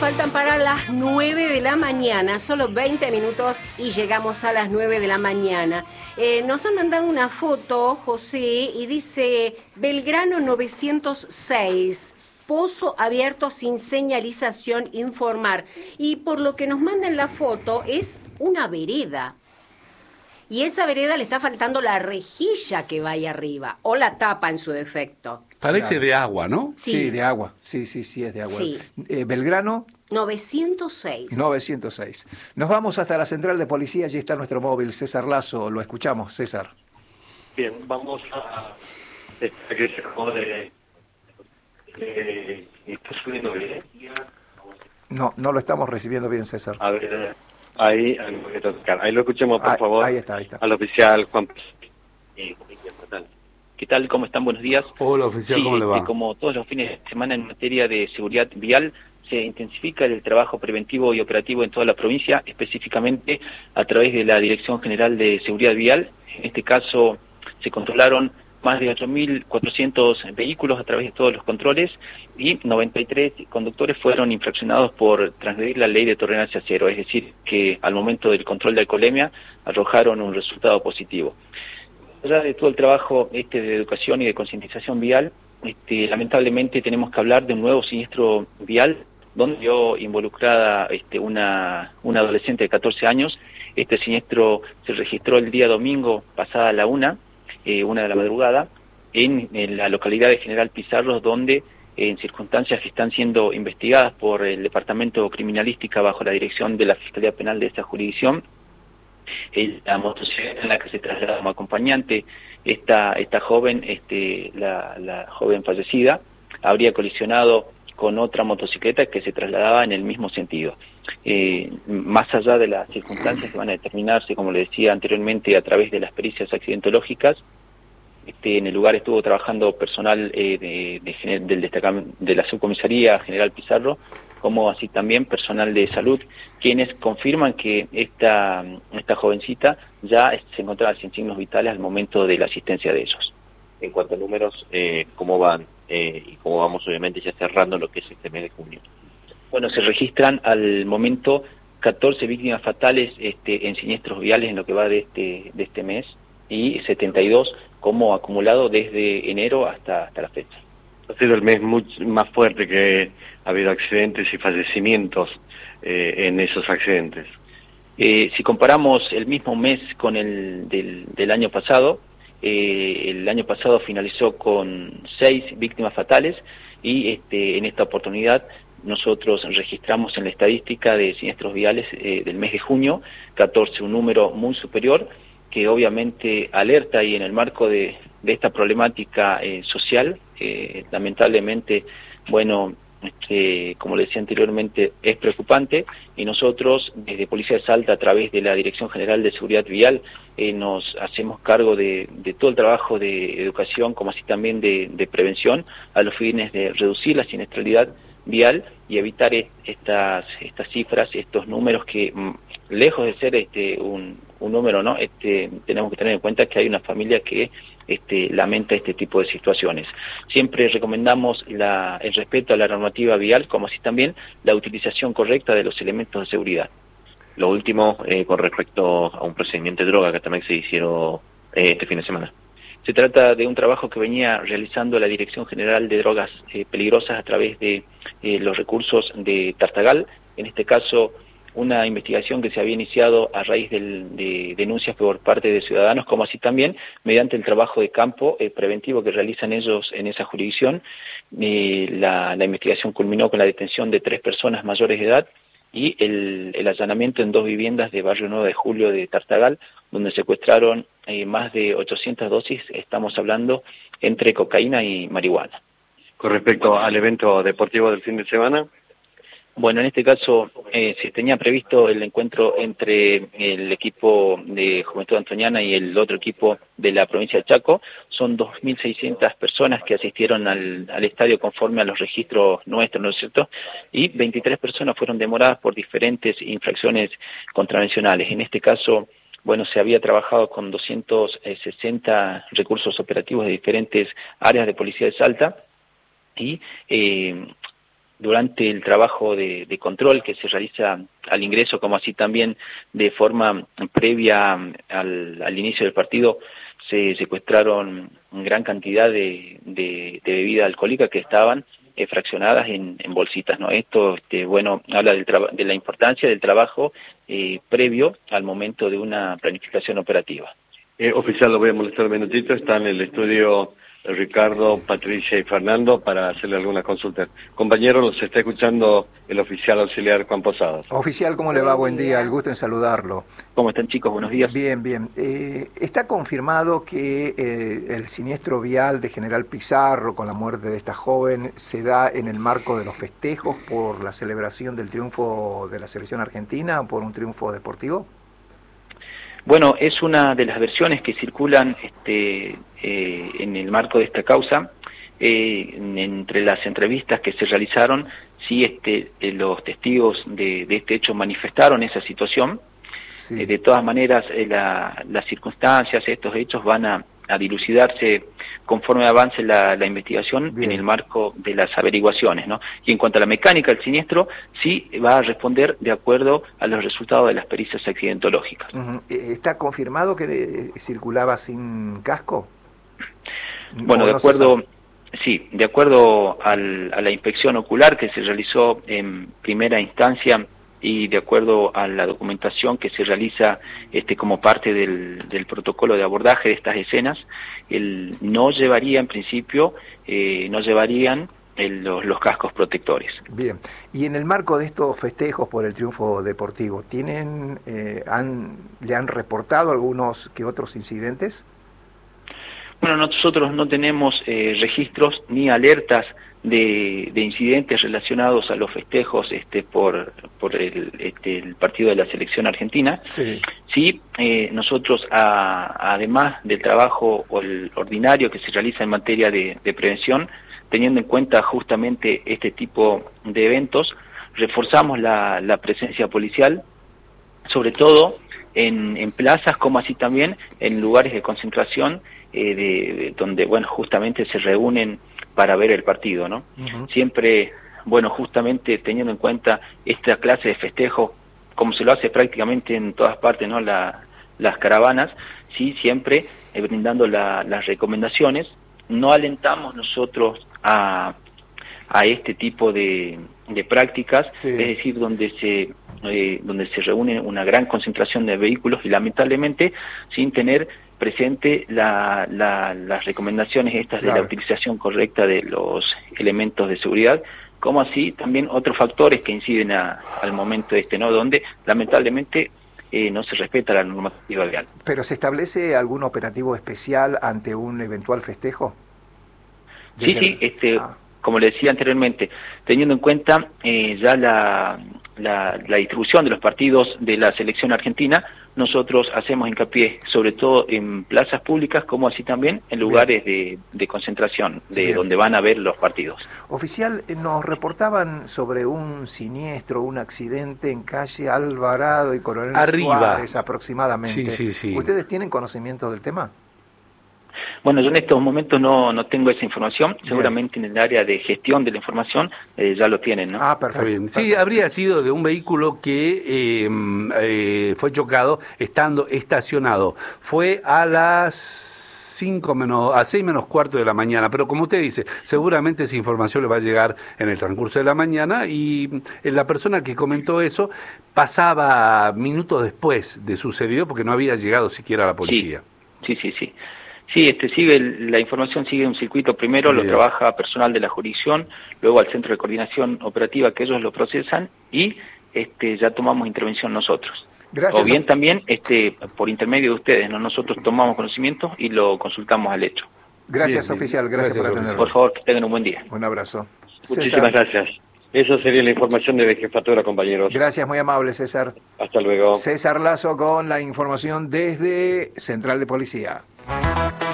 faltan para las 9 de la mañana, solo 20 minutos y llegamos a las 9 de la mañana. Nos han mandado una foto, José, y dice Belgrano 906, pozo abierto sin señalización, informar. Y por lo que nos mandan la foto es una vereda. Y esa vereda le está faltando la rejilla que va ahí arriba, o la tapa en su defecto. Parece de agua, ¿no? Sí, de agua. Sí, es de agua. Sí. Belgrano 906. 906. Nos vamos hasta la central de policía, allí está nuestro móvil, César Lazo, lo escuchamos, César. Bien, vamos a... que se acabó de... ¿Está subiendo bien? No lo estamos recibiendo bien, César. A ver, ahí lo escuchemos, por favor. Ahí está. Al oficial Juan. ¿Qué tal? ¿Cómo están? Buenos días. Hola, oficial, ¿cómo le va? Como todos los fines de semana en materia de seguridad vial, se intensifica el trabajo preventivo y operativo en toda la provincia, específicamente a través de la Dirección General de Seguridad Vial. En este caso, se controlaron más de 8.400 vehículos a través de todos los controles y 93 conductores fueron infraccionados por transgredir la ley de tolerancia cero, es decir, que al momento del control de alcoholemia arrojaron un resultado positivo. Allá de todo el trabajo de educación y de concientización vial, lamentablemente tenemos que hablar de un nuevo siniestro vial donde vio involucrada una adolescente de 14 años. Este siniestro se registró el día domingo pasada la 1 de la madrugada, en la localidad de General Pizarro, donde en circunstancias que están siendo investigadas por el Departamento Criminalística bajo la dirección de la Fiscalía Penal de esta jurisdicción, la motocicleta en la que se traslada como acompañante esta joven, la joven fallecida, habría colisionado con otra motocicleta que se trasladaba en el mismo sentido. Más allá de las circunstancias que van a determinarse, como le decía anteriormente, a través de las pericias accidentológicas, en el lugar estuvo trabajando personal del destacamento de la Subcomisaría General Pizarro, como así también personal de salud, quienes confirman que esta jovencita ya se encontraba sin signos vitales al momento de la asistencia de ellos. En cuanto a números, ¿cómo van? Y cómo vamos, obviamente, ya cerrando lo que es este mes de junio. Bueno, se registran al momento 14 víctimas fatales en siniestros viales en lo que va de este mes, y 72 como acumulado desde enero hasta la fecha. Ha sido el mes más fuerte que ha habido accidentes y fallecimientos en esos accidentes. Si comparamos el mismo mes con el del año pasado, el año pasado finalizó con 6 víctimas fatales y en esta oportunidad nosotros registramos en la estadística de siniestros viales del mes de junio 14, un número muy superior que obviamente alerta, y en el marco de esta problemática social, lamentablemente, bueno, como le decía anteriormente, es preocupante, y nosotros desde Policía de Salta, a través de la Dirección General de Seguridad Vial, nos hacemos cargo de todo el trabajo de educación, como así también de prevención, a los fines de reducir la siniestralidad vial y evitar estas cifras, estos números que, lejos de ser un número, ¿no? Tenemos que tener en cuenta que hay una familia que lamenta este tipo de situaciones. Siempre recomendamos el respeto a la normativa vial, como así también la utilización correcta de los elementos de seguridad. Lo último, con respecto a un procedimiento de droga que también se hicieron este fin de semana. Se trata de un trabajo que venía realizando la Dirección General de Drogas Peligrosas a través de los recursos de Tartagal, en este caso una investigación que se había iniciado a raíz de denuncias por parte de ciudadanos, como así también mediante el trabajo de campo preventivo que realizan ellos en esa jurisdicción. La investigación culminó con la detención de 3 personas mayores de edad y el allanamiento en 2 viviendas de Barrio 9 de Julio de Tartagal, donde secuestraron más de 800 dosis, estamos hablando, entre cocaína y marihuana. Con respecto al evento deportivo del fin de semana, bueno, en este caso se tenía previsto el encuentro entre el equipo de Juventud Antoniana y el otro equipo de la provincia de Chaco. Son 2.600 personas que asistieron al estadio conforme a los registros nuestros, ¿no es cierto? Y 23 personas fueron demoradas por diferentes infracciones contravencionales. En este caso, bueno, se había trabajado con 260 recursos operativos de diferentes áreas de Policía de Salta y durante el trabajo de control que se realiza al ingreso, como así también de forma previa al inicio del partido, se secuestraron gran cantidad de bebida alcohólica que estaban fraccionadas en bolsitas, ¿no? Esto, bueno, habla de la importancia del trabajo previo al momento de una planificación operativa. Oficial, lo voy a molestar un minutito, está en el estudio Ricardo, Patricia y Fernando para hacerle alguna consulta. Compañero, los está escuchando el oficial auxiliar Juan Posadas. Oficial, ¿cómo le va? Buen día, el gusto en saludarlo. ¿Cómo están, chicos? Buenos días. Bien, bien. ¿Está confirmado que el siniestro vial de General Pizarro con la muerte de esta joven se da en el marco de los festejos por la celebración del triunfo de la selección argentina o por un triunfo deportivo? Bueno, es una de las versiones que circulan en el marco de esta causa. Entre las entrevistas que se realizaron, sí, los testigos de este hecho manifestaron esa situación. Sí. De todas maneras, las circunstancias, estos hechos van a dilucidarse conforme avance la investigación. Bien. En el marco de las averiguaciones, ¿no? Y en cuanto a la mecánica del siniestro, sí va a responder de acuerdo a los resultados de las pericias accidentológicas. ¿Está confirmado que circulaba sin casco? Bueno, de acuerdo, sí, de acuerdo a la inspección ocular que se realizó en primera instancia y de acuerdo a la documentación que se realiza como parte del protocolo de abordaje de estas escenas, no llevaría en principio, no llevarían los cascos protectores. Bien, y en el marco de estos festejos por el triunfo deportivo, ¿le han reportado algunos que otros incidentes? Bueno, nosotros no tenemos registros ni alertas de incidentes relacionados a los festejos por el partido de la selección argentina. Sí, sí, nosotros además del trabajo ordinario que se realiza en materia de prevención, teniendo en cuenta justamente este tipo de eventos, reforzamos la presencia policial, sobre todo en plazas como así también en lugares de concentración donde, bueno, justamente se reúnen para ver el partido, ¿no? Uh-huh. Siempre, bueno, justamente teniendo en cuenta esta clase de festejo, como se lo hace prácticamente en todas partes, ¿no? Las caravanas, sí, siempre brindando las recomendaciones. No alentamos nosotros a este tipo de prácticas, sí. Es decir, donde se reúne una gran concentración de vehículos y lamentablemente sin tener presente las recomendaciones estas, claro, de la utilización correcta de los elementos de seguridad, como así también otros factores que inciden al momento ¿no? Donde lamentablemente no se respeta la normativa vial. ¿Pero se establece algún operativo especial ante un eventual festejo? Sí, como le decía anteriormente, teniendo en cuenta ya la distribución de los partidos de la selección argentina, nosotros hacemos hincapié sobre todo en plazas públicas como así también en lugares de concentración, donde van a ver los partidos. Oficial, nos reportaban sobre un siniestro, un accidente en calle Alvarado y Coronel Suárez aproximadamente. Sí. ¿Ustedes tienen conocimiento del tema? Bueno, yo en estos momentos no tengo esa información. Bien. Seguramente en el área de gestión de la información ya lo tienen, ¿no? Ah, perfecto. Sí, habría sido de un vehículo que fue chocado estando estacionado. Fue a las 6 menos cuarto de la mañana, pero como usted dice, seguramente esa información le va a llegar en el transcurso de la mañana y la persona que comentó eso pasaba minutos después de sucedido porque no había llegado siquiera a la policía. Sí. Sí, la información sigue un circuito. Primero lo trabaja personal de la jurisdicción, luego al centro de coordinación operativa que ellos lo procesan y ya tomamos intervención nosotros. Gracias. O bien también por intermedio de ustedes, ¿no? Nosotros tomamos conocimiento y lo consultamos al hecho. Gracias, oficial. Gracias por atendernos. Por favor, que tengan un buen día. Un abrazo. Muchísimas gracias. Eso sería la información de Jefatura, compañeros. Gracias, muy amable, César. Hasta luego. César Lazo con la información desde Central de Policía.